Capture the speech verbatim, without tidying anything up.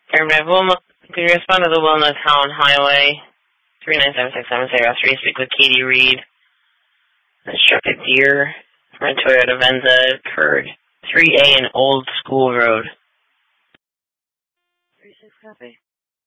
Airman, can you respond to the Wilna Town Highway? three nine seven six seven zero three. Speak with Katie Reed. That struck a deer from a Toyota Venza occurred three A in Old School Road. three six copy.